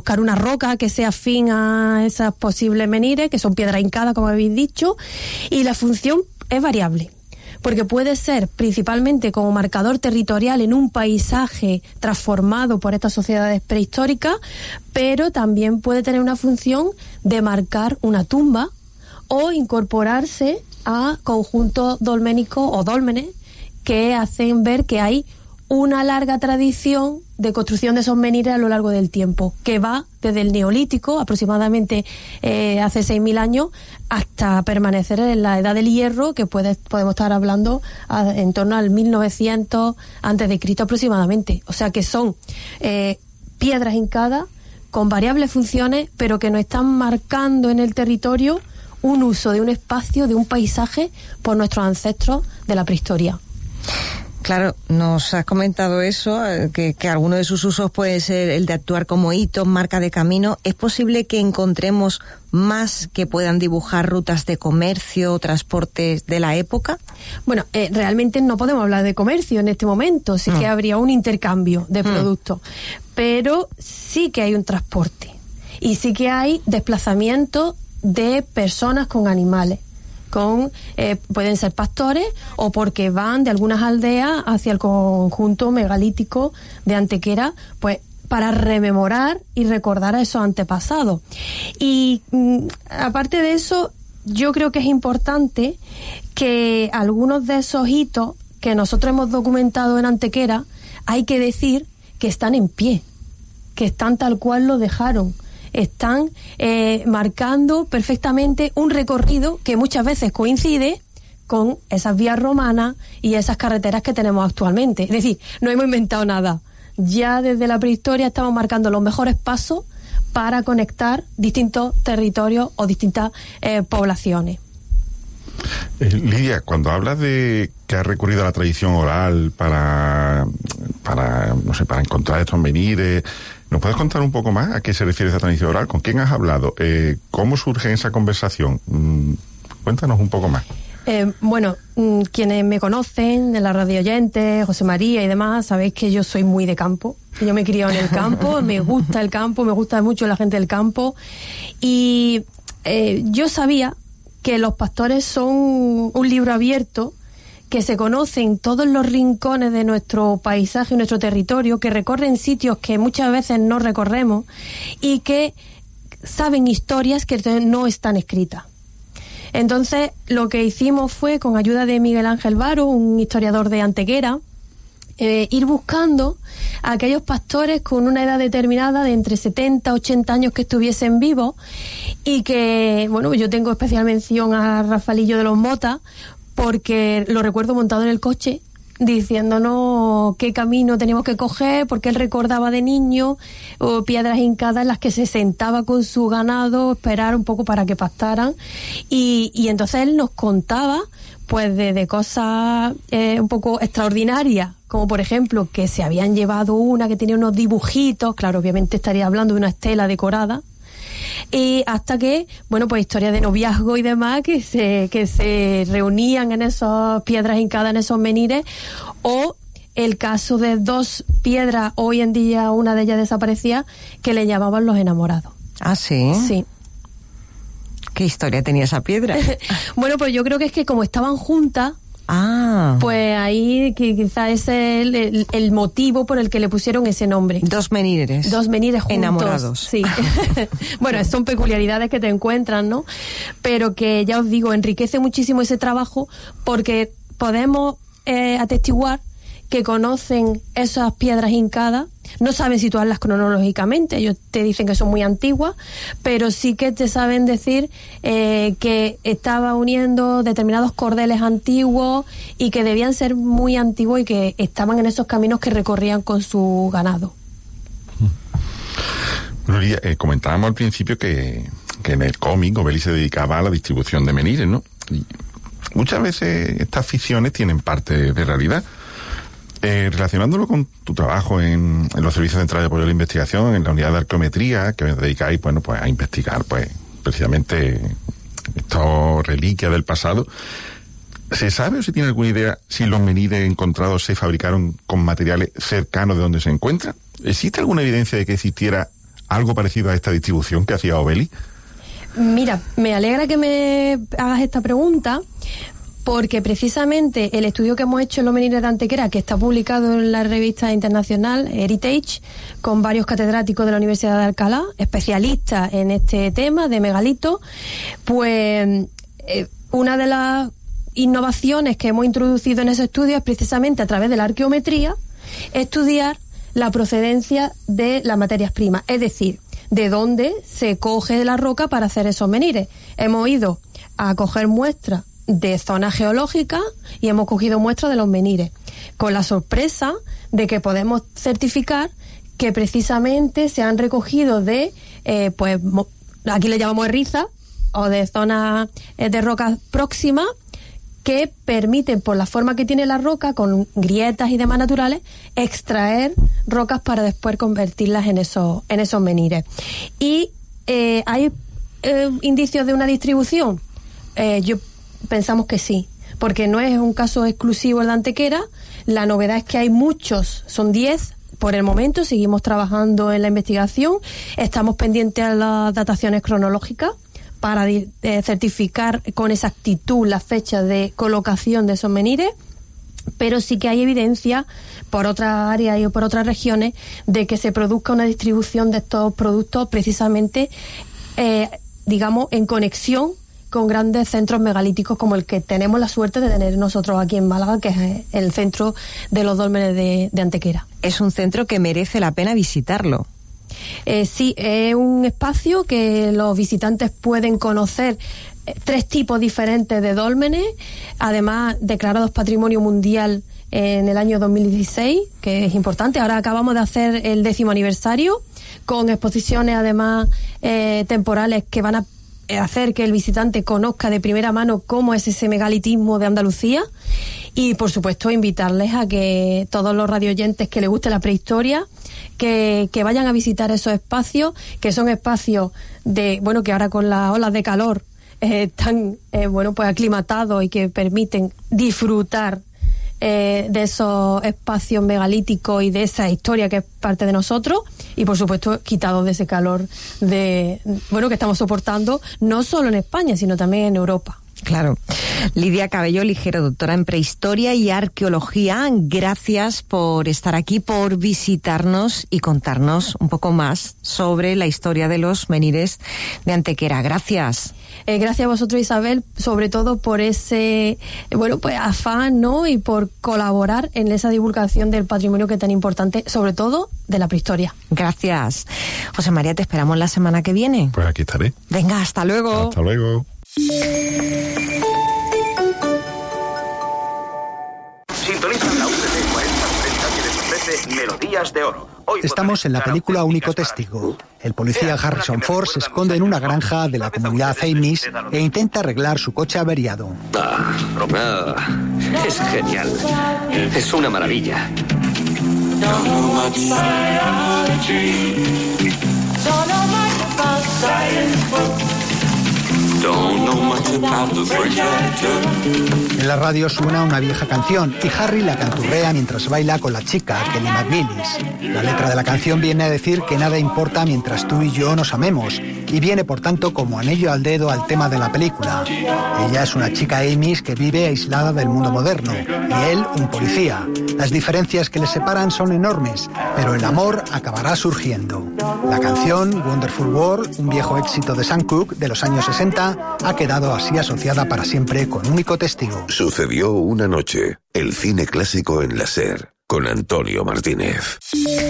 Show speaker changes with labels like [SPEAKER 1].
[SPEAKER 1] buscar una roca que sea afín a esas posibles menires, que son piedras hincadas, como habéis dicho, y la función es variable, porque puede ser principalmente como marcador territorial en un paisaje transformado por estas sociedades prehistóricas, pero también puede tener una función de marcar una tumba o incorporarse a conjuntos dolménicos o dólmenes que hacen ver que hay una larga tradición de construcción de esos menires a lo largo del tiempo, que va desde el Neolítico, aproximadamente hace 6.000 años, hasta permanecer en la Edad del Hierro, que podemos estar hablando en torno al 1900 a.C. aproximadamente. O sea que son piedras hincadas con variables funciones, pero que nos están marcando en el territorio un uso de un espacio, de un paisaje, por nuestros ancestros de la prehistoria.
[SPEAKER 2] Claro, nos has comentado eso, que alguno de sus usos puede ser el de actuar como hitos, marca de camino. ¿Es posible que encontremos más que puedan dibujar rutas de comercio, transportes de la época? Bueno,
[SPEAKER 1] realmente no podemos hablar de comercio en este momento, sí que habría un intercambio de productos, pero sí que hay un transporte y sí que hay desplazamiento de personas con animales. Pueden ser pastores o porque van de algunas aldeas hacia el conjunto megalítico de Antequera, pues para rememorar y recordar a esos antepasados. Y aparte de eso, yo creo que es importante que algunos de esos hitos que nosotros hemos documentado en Antequera, hay que decir que están en pie, que están tal cual lo dejaron. Están marcando perfectamente un recorrido que muchas veces coincide con esas vías romanas y esas carreteras que tenemos actualmente. Es decir, no hemos inventado nada. Ya desde la prehistoria estamos marcando los mejores pasos para conectar distintos territorios o distintas poblaciones.
[SPEAKER 3] Lidia, cuando hablas de que has recurrido a la tradición oral para encontrar estos menires, ¿nos puedes contar un poco más a qué se refiere esa tradición oral? ¿Con quién has hablado? ¿Cómo surge esa conversación? Cuéntanos un poco más.
[SPEAKER 1] Quienes me conocen, de la radio oyentes, José María y demás, sabéis que yo soy muy de campo. Yo me he criado en el campo, me gusta el campo, me gusta mucho la gente del campo. Y yo sabía que los pastores son un libro abierto, que se conocen todos los rincones de nuestro paisaje, nuestro territorio, que recorren sitios que muchas veces no recorremos y que saben historias que no están escritas. Entonces, lo que hicimos fue, con ayuda de Miguel Ángel Varo, un historiador de Antequera, ir buscando a aquellos pastores con una edad determinada de entre 70 y 80 años que estuviesen vivos y que, yo tengo especial mención a Rafaelillo de los Motas, porque lo recuerdo montado en el coche diciéndonos qué camino teníamos que coger, porque él recordaba de niño piedras hincadas en las que se sentaba con su ganado, esperar un poco para que pastaran, y entonces él nos contaba pues de cosas un poco extraordinarias, como por ejemplo que se habían llevado una que tenía unos dibujitos, claro, obviamente estaría hablando de una estela decorada, y hasta que, pues historias de noviazgo y demás que se reunían en esas piedras hincadas, en esos menires, o el caso de dos piedras, hoy en día una de ellas desaparecía, que le llamaban los enamorados.
[SPEAKER 2] ¿Ah, sí?
[SPEAKER 1] Sí.
[SPEAKER 2] ¿Qué historia tenía esa piedra?
[SPEAKER 1] Pues yo creo que es que como estaban juntas, pues ahí quizás ese es el motivo por el que le pusieron ese nombre.
[SPEAKER 2] Dos menires
[SPEAKER 1] juntos.
[SPEAKER 2] Enamorados.
[SPEAKER 1] Sí. Son peculiaridades que te encuentran, ¿no? Pero que, ya os digo, enriquece muchísimo ese trabajo, porque podemos atestiguar que conocen esas piedras hincadas, no saben situarlas cronológicamente, ellos te dicen que son muy antiguas, pero sí que te saben decir que estaba uniendo determinados cordeles antiguos y que debían ser muy antiguos y que estaban en esos caminos que recorrían con su ganado.
[SPEAKER 3] Lidia, comentábamos al principio que en el cómic Obelix se dedicaba a la distribución de menires, ¿no? Y muchas veces estas ficciones tienen parte de realidad. Relacionándolo con tu trabajo en los servicios centrales de apoyo a la investigación, en la unidad de arqueometría, que os dedicáis a investigar precisamente estas reliquias del pasado, ¿se sabe o se tiene alguna idea si los menires encontrados se fabricaron con materiales cercanos de donde se encuentran? ¿Existe alguna evidencia de que existiera algo parecido a esta distribución que hacía Obeli?
[SPEAKER 1] Mira, me alegra que me hagas esta pregunta, porque precisamente el estudio que hemos hecho en los menires de Antequera, que está publicado en la revista internacional Heritage, con varios catedráticos de la Universidad de Alcalá, especialistas en este tema de megalitos, pues una de las innovaciones que hemos introducido en ese estudio es precisamente a través de la arqueometría estudiar la procedencia de las materias primas, es decir, de dónde se coge la roca para hacer esos menires. Hemos ido a coger muestras de zonas geológicas y hemos cogido muestras de los menires, con la sorpresa de que podemos certificar que precisamente se han recogido de, pues aquí le llamamos rizas, o de zonas de rocas próximas, que permiten, por la forma que tiene la roca, con grietas y demás naturales, extraer rocas para después convertirlas en esos menires. Y hay indicios de una distribución. Yo pensamos que sí, porque no es un caso exclusivo en la Antequera. La novedad es que hay muchos, son 10 por el momento. Seguimos trabajando en la investigación, estamos pendientes a las dataciones cronológicas para certificar con exactitud la fecha de colocación de esos menires, pero sí que hay evidencia por otras áreas y por otras regiones de que se produzca una distribución de estos productos precisamente, digamos, en conexión con grandes centros megalíticos como el que tenemos la suerte de tener nosotros aquí en Málaga, que es el centro de los dólmenes de Antequera.
[SPEAKER 2] Es un centro que merece la pena visitarlo.
[SPEAKER 1] Sí, es un espacio que los visitantes pueden conocer 3 tipos diferentes de dólmenes, además declarados Patrimonio Mundial en el año 2016, que es importante. Ahora acabamos de hacer el 10º aniversario, con exposiciones además temporales que van a hacer que el visitante conozca de primera mano cómo es ese megalitismo de Andalucía. Y por supuesto invitarles a que todos los radioyentes que les guste la prehistoria, que vayan a visitar esos espacios, que son espacios de, bueno, que ahora con las olas de calor están pues aclimatados y que permiten disfrutar de esos espacios megalíticos y de esa historia que es parte de nosotros, y por supuesto quitados de ese calor que estamos soportando no solo en España sino también en Europa.
[SPEAKER 2] Claro. Lidia Cabello Ligero, doctora en Prehistoria y Arqueología, gracias por estar aquí, por visitarnos y contarnos un poco más sobre la historia de los menires de Antequera. Gracias.
[SPEAKER 1] Gracias a vosotros, Isabel, sobre todo por ese afán, ¿no? Y por colaborar en esa divulgación del patrimonio que es tan importante, sobre todo de la prehistoria.
[SPEAKER 2] Gracias. José María, te esperamos la semana que viene.
[SPEAKER 3] Pues aquí estaré.
[SPEAKER 2] Venga, hasta luego.
[SPEAKER 3] Hasta luego.
[SPEAKER 4] Sintonizan la UCT 4040 que les ofrece Melodías de Oro. Hoy
[SPEAKER 5] estamos en la película Único Testigo. El policía Harrison Ford se esconde en una granja de la comunidad Amish e intenta arreglar su coche averiado.
[SPEAKER 4] Es genial. Es una maravilla.
[SPEAKER 5] En la radio suena una vieja canción y Harry la canturrea mientras baila con la chica, Kelly McGillis. La letra de la canción viene a decir que nada importa mientras tú y yo nos amemos, y viene por tanto como anillo al dedo al tema de la película. Ella es una chica Amish que vive aislada del mundo moderno, y él un policía. Las diferencias que les separan son enormes, pero el amor acabará surgiendo. La canción Wonderful World, un viejo éxito de Sam Cooke de los años 60, ha quedado así asociada para siempre con Único Testigo.
[SPEAKER 6] Sucedió una noche, el cine clásico en la SER, con Antonio Martínez.